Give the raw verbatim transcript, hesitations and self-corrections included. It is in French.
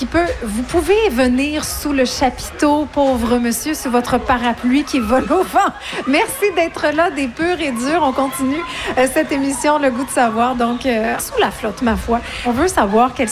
petit peu. Vous pouvez venir sous le chapiteau, pauvre monsieur, sous votre parapluie qui vole au vent. Merci d'être là, des purs et durs. On continue euh, cette émission, Le goût de savoir. Donc, euh, sous la flotte, ma foi. On veut savoir quels